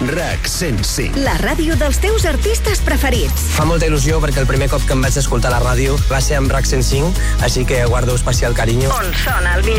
RAC 105. La ràdio dels teus artistes preferits. Fa molta il·lusió perquè el primer cop que em vaig escoltar la ràdio va ser amb RAC 105, així que guardo especial carinyo. On sona el millor